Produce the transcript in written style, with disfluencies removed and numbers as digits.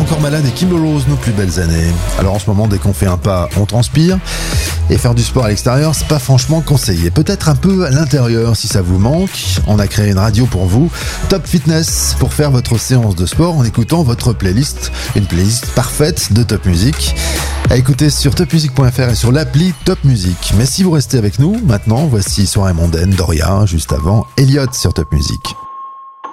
encore malade et Kimber Rose, nos plus belles années. Alors en ce moment, dès qu'on fait un pas, on transpire. Et faire du sport à l'extérieur, c'est pas franchement conseillé. Peut-être un peu à l'intérieur si ça vous manque. On a créé une radio pour vous, Top Fitness, pour faire votre séance de sport en écoutant votre playlist. Une playlist parfaite de Top Music. À écouter sur topmusic.fr et sur l'appli Top Music. Mais si vous restez avec nous, maintenant, voici Soirée mondaine, Doria, juste avant Elliott sur Top Music.